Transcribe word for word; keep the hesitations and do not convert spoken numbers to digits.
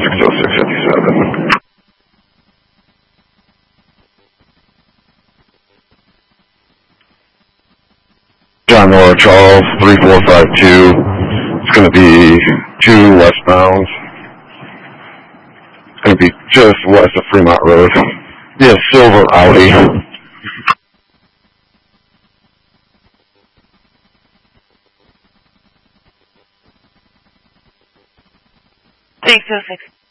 six oh six fifty-seven. John Moore Charles, three four five two. It's going to be two westbound. It's going to be just west of Fremont Road. Yeah, silver Audi. six oh six.